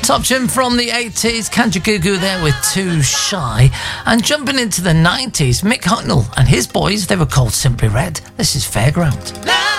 Top tune from the 80s, Kanjagoogoo there with Too Shy. And jumping into the 90s, Mick Hucknall and his boys, they were called Simply Red. This is Fairground.